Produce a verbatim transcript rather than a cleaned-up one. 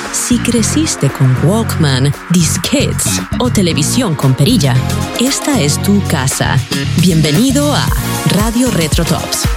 Si creciste con Walkman, disquetes o televisión con perilla, esta es tu casa. Bienvenido a Radio Retro Tops,